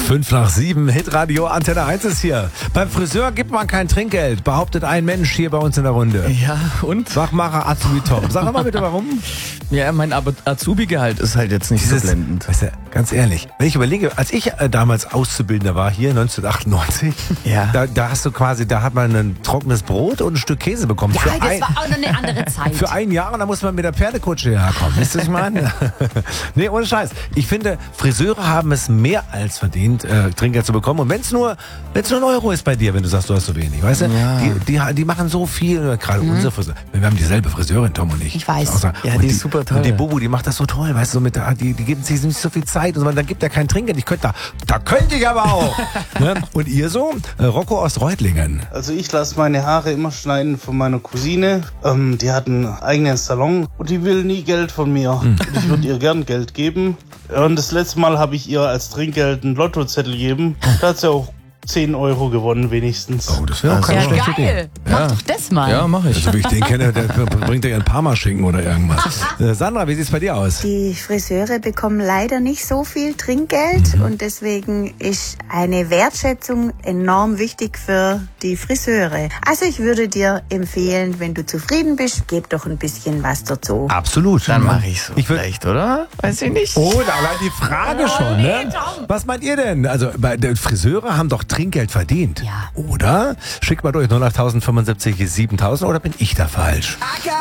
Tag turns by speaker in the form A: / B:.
A: 5 nach 7, Hitradio Antenne 1 ist hier. Beim Friseur gibt man kein Trinkgeld, behauptet ein Mensch hier bei uns in der Runde.
B: Ja, und?
A: Sachmacher Azubi Tom. Sag doch mal bitte, warum?
B: Ja, mein Azubi-Gehalt ist halt jetzt nicht so blendend.
A: Weißt du, ganz ehrlich, wenn ich überlege, als ich damals Auszubildender war, hier 1998,
B: Ja.
A: da hast du quasi, da hat man ein trockenes Brot und ein Stück Käse bekommen.
C: Ja, das war auch noch eine andere Zeit.
A: Für 1 Jahr und dann muss man mit der Pferdekutsche herkommen. Wisst ihr, was ich meine? Nee, ohne Scheiß. Ich finde, Friseure haben es mehr als verdient, Trinkgeld zu bekommen. Und wenn es nur 1 Euro ist bei dir, wenn du sagst, du hast so wenig, weißt du?
B: Ja.
A: Die machen so viel, gerade unsere Friseure. Wir haben dieselbe Friseurin, Tom und ich.
C: Ich weiß.
B: Ja,
A: Und
B: die ist super toll.
A: Und die Bubu, die macht das so toll, weißt du, die geben sich nicht so viel Zeit und so, dann gibt er kein Trinkgeld. Da könnte ich aber auch. Ne? Und ihr so? Rocco aus Reutlingen.
D: Also ich lasse meine Haare immer schneiden von meiner Cousine. Die hat einen eigenen Salon und die will nie Geld von mir. Und ich würde ihr gern Geld geben. Und das letzte Mal habe ich ihr als Trinkgeld einen Lottozettel gegeben. Da hat sie auch 10 Euro gewonnen wenigstens.
A: Oh, das wäre auch keine
C: Ja,
A: schlechte Idee.
C: geil. Mach doch das mal.
B: Ja, mach ich.
A: Also wie ich den kenne, der bringt ja ihren Parmaschinken oder irgendwas. Sandra, wie sieht's bei dir aus?
E: Die Friseure bekommen leider nicht so viel Trinkgeld und deswegen ist eine Wertschätzung enorm wichtig für die Friseure. Also ich würde dir empfehlen, wenn du zufrieden bist, gib doch ein bisschen was dazu.
A: Absolut.
B: Dann mache ich so
A: Ich würd-
B: vielleicht, oder? Weiß ich nicht.
A: Oh, allein die Frage schon, ne? Was meint ihr denn? Also, die Friseure haben doch Trinkgeld verdient.
C: Ja.
A: Oder? Schickt mal durch 08075 7000 oder bin ich da falsch?